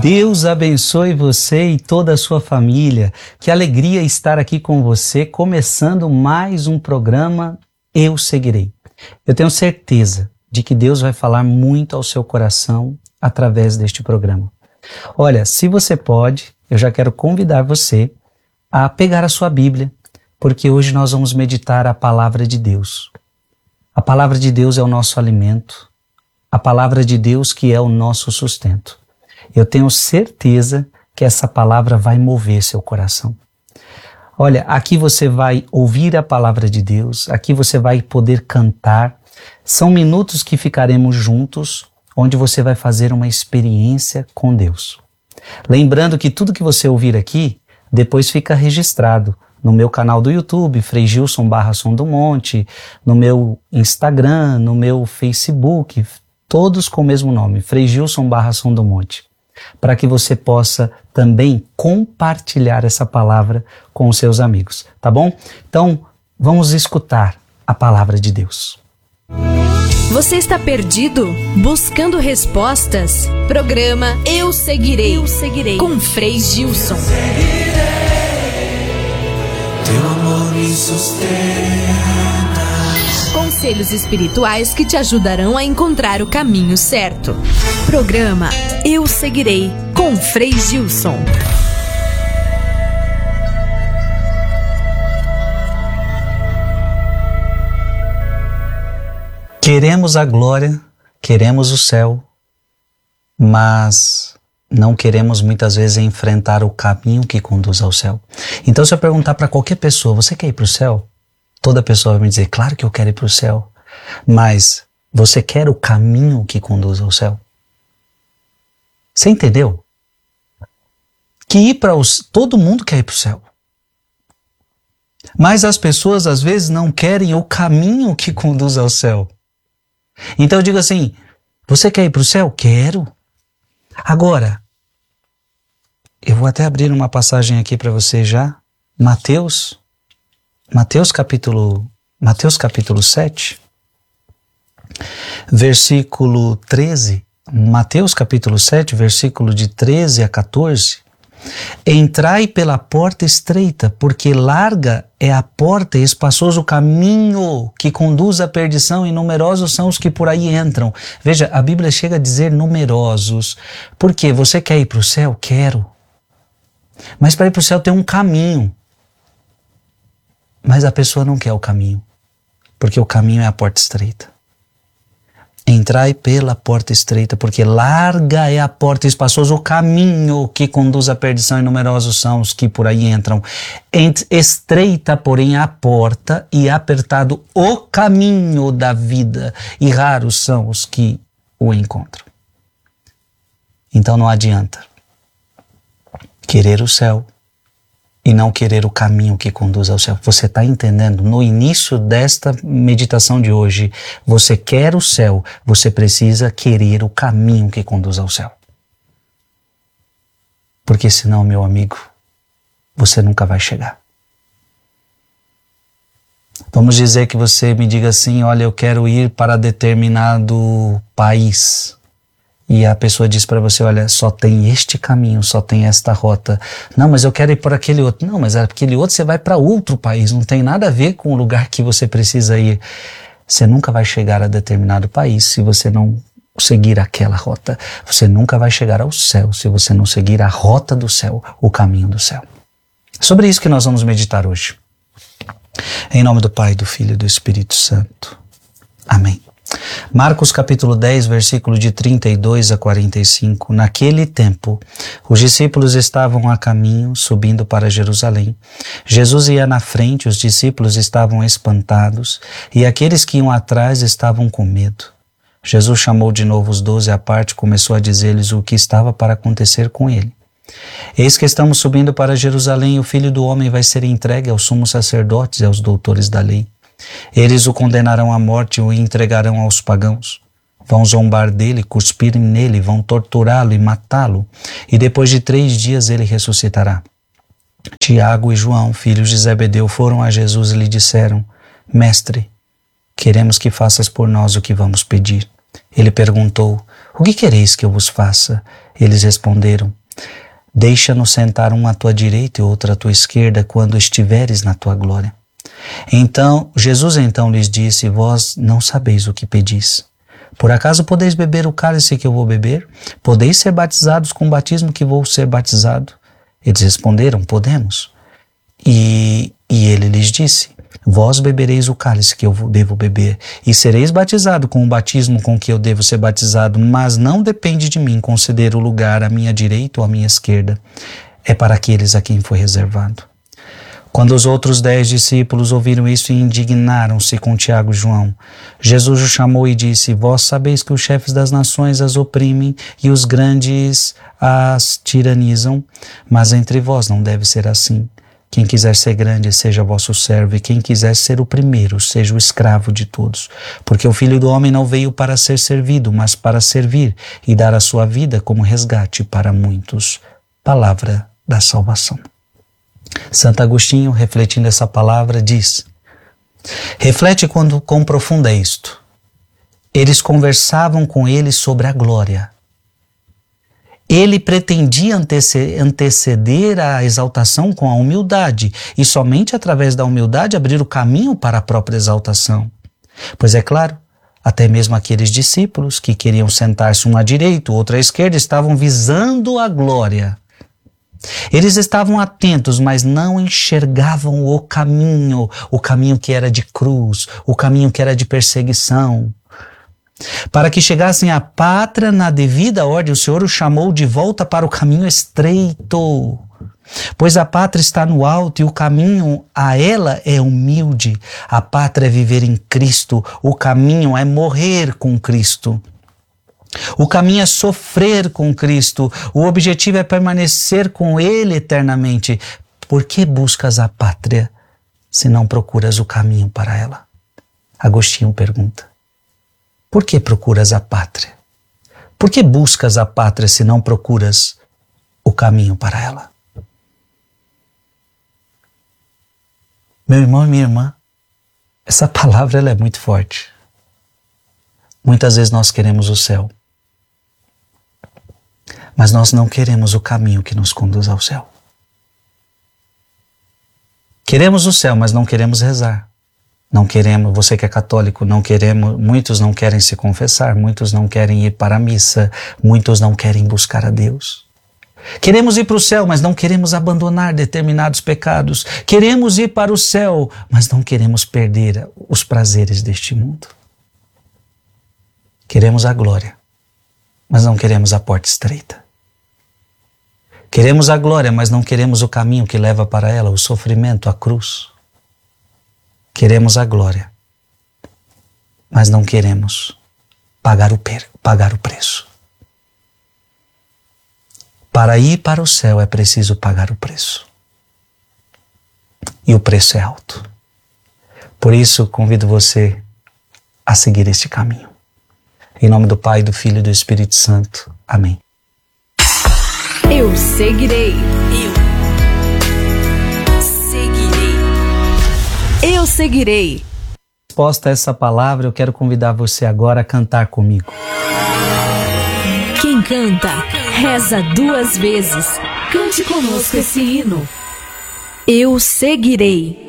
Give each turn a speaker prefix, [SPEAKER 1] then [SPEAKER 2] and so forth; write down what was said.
[SPEAKER 1] Deus abençoe você e toda a sua família. Que alegria estar aqui com você, começando mais um programa Eu Seguirei. Eu tenho certeza de que Deus vai falar muito ao seu coração através deste programa. Olha, se você pode, eu já quero convidar você a pegar a sua Bíblia, porque hoje nós vamos meditar a palavra de Deus. A palavra de Deus é o nosso alimento, a palavra de Deus que é o nosso sustento. Eu tenho certeza que essa palavra vai mover seu coração. Olha, aqui você vai ouvir a palavra de Deus, aqui você vai poder cantar. São minutos que ficaremos juntos, onde você vai fazer uma experiência com Deus. Lembrando que tudo que você ouvir aqui, depois fica registrado no meu canal do YouTube, Frei Gilson Som do Monte, no meu Instagram, no meu Facebook, todos com o mesmo nome, Frei Gilson Som do Monte, para que você possa também compartilhar essa palavra com os seus amigos, tá bom? Então, vamos escutar a palavra de Deus.
[SPEAKER 2] Você está perdido? Buscando respostas? Programa Eu Seguirei, com Frei Gilson.
[SPEAKER 3] Teu amor me sustenta.
[SPEAKER 2] Conselhos espirituais que te ajudarão a encontrar o caminho certo. Programa Eu Seguirei, com Frei Gilson.
[SPEAKER 1] Queremos a glória, queremos o céu, mas não queremos muitas vezes enfrentar o caminho que conduz ao céu. Então, se eu perguntar para qualquer pessoa, você quer ir para o céu? Toda pessoa vai me dizer, claro que eu quero ir para o céu. Mas você quer o caminho que conduz ao céu? Você entendeu? Que todo mundo quer ir para o céu. Mas as pessoas às vezes não querem o caminho que conduz ao céu. Então eu digo assim, você quer ir para o céu? Quero. Agora, eu vou até abrir uma passagem aqui para você já. Mateus capítulo 7, versículo 13. Mateus capítulo 7, versículo de 13 a 14. Entrai pela porta estreita, porque larga é a porta e espaçoso o caminho que conduz à perdição, e numerosos são os que por aí entram. Veja, a Bíblia chega a dizer numerosos. Por quê? Você quer ir para o céu? Quero. Mas para ir para o céu tem um caminho. Mas a pessoa não quer o caminho, porque o caminho é a porta estreita. Entrai pela porta estreita, porque larga é a porta e espaçoso o caminho que conduz à perdição, e numerosos são os que por aí entram. Estreita, porém, a porta e apertado o caminho da vida, e raros são os que o encontram. Então não adianta querer o céu e não querer o caminho que conduz ao céu. Você está entendendo? No início desta meditação de hoje, você quer o céu, você precisa querer o caminho que conduz ao céu. Porque senão, meu amigo, você nunca vai chegar. Vamos dizer que você me diga assim, olha, eu quero ir para determinado país. E a pessoa diz para você, olha, só tem este caminho, só tem esta rota. Não, mas eu quero ir por aquele outro. Não, mas aquele outro você vai para outro país, não tem nada a ver com o lugar que você precisa ir. Você nunca vai chegar a determinado país se você não seguir aquela rota. Você nunca vai chegar ao céu se você não seguir a rota do céu, o caminho do céu. Sobre isso que nós vamos meditar hoje. Em nome do Pai, do Filho e do Espírito Santo. Amém. Marcos capítulo 10, versículo de 32 a 45. Naquele tempo, os discípulos estavam a caminho, subindo para Jerusalém. Jesus ia na frente, os discípulos estavam espantados, e aqueles que iam atrás estavam com medo. Jesus chamou de novo os 12 à parte e começou a dizer-lhes o que estava para acontecer com ele. Eis que estamos subindo para Jerusalém, e o Filho do Homem vai ser entregue aos sumos sacerdotes e aos doutores da lei. Eles o condenarão à morte e o entregarão aos pagãos. Vão zombar dele, cuspir nele, vão torturá-lo e matá-lo, e depois de 3 dias ele ressuscitará. Tiago e João, filhos de Zebedeu, foram a Jesus e lhe disseram, Mestre, queremos que faças por nós o que vamos pedir. Ele perguntou, O que quereis que eu vos faça? Eles responderam: deixa-nos sentar um à tua direita e outro à tua esquerda, quando estiveres na tua glória. Jesus lhes disse: vós não sabeis o que pedis. Por acaso podeis beber o cálice que eu vou beber? Podeis ser batizados com o batismo que vou ser batizado? Eles responderam: podemos. E ele lhes disse: vós bebereis o cálice que eu devo beber, e sereis batizado com o batismo com que eu devo ser batizado, mas não depende de mim conceder o lugar à minha direita ou à minha esquerda. É para aqueles a quem foi reservado. Quando os outros 10 discípulos ouviram isso, indignaram-se com Tiago e João. Jesus os chamou e disse: vós sabeis que os chefes das nações as oprimem e os grandes as tiranizam, mas entre vós não deve ser assim. Quem quiser ser grande, seja vosso servo, e quem quiser ser o primeiro, seja o escravo de todos. Porque o Filho do Homem não veio para ser servido, mas para servir e dar a sua vida como resgate para muitos. Palavra da salvação. Santo Agostinho, refletindo essa palavra, diz: reflete quão profundo é isto. Eles conversavam com ele sobre a glória. Ele pretendia anteceder a exaltação com a humildade, e somente através da humildade abrir o caminho para a própria exaltação. Pois é claro, até mesmo aqueles discípulos que queriam sentar-se um à direita, outro à esquerda, estavam visando a glória. Eles estavam atentos, mas não enxergavam o caminho que era de cruz, o caminho que era de perseguição. Para que chegassem à pátria na devida ordem, o Senhor os chamou de volta para o caminho estreito. Pois a pátria está no alto e o caminho a ela é humilde. A pátria é viver em Cristo, o caminho é morrer com Cristo. O caminho é sofrer com Cristo, o objetivo é permanecer com Ele eternamente. Por que buscas a pátria se não procuras o caminho para ela? Agostinho pergunta. Por que procuras a pátria? Por que buscas a pátria se não procuras o caminho para ela? Meu irmão e minha irmã, essa palavra ela é muito forte. Muitas vezes nós queremos o céu, mas nós não queremos o caminho que nos conduz ao céu. Queremos o céu, mas não queremos rezar. Não queremos, você que é católico, não queremos, muitos não querem se confessar, muitos não querem ir para a missa, muitos não querem buscar a Deus. Queremos ir para o céu, mas não queremos abandonar determinados pecados. Queremos ir para o céu, mas não queremos perder os prazeres deste mundo. Queremos a glória, mas não queremos a porta estreita. Queremos a glória, mas não queremos o caminho que leva para ela, o sofrimento, a cruz. Queremos a glória, mas não queremos pagar o preço. Para ir para o céu é preciso pagar o preço. E o preço é alto. Por isso, convido você a seguir este caminho. Em nome do Pai, do Filho e do Espírito Santo. Amém.
[SPEAKER 2] Eu seguirei. Eu seguirei.
[SPEAKER 1] Resposta a essa palavra, eu quero convidar você agora a cantar comigo.
[SPEAKER 2] Quem canta, reza 2 vezes. Cante conosco esse hino. Eu seguirei.